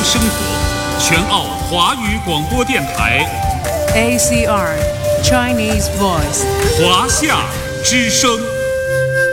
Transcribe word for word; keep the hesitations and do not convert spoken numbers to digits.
生活，全澳华语广播电台 A C R Chinese Voice 华夏之声。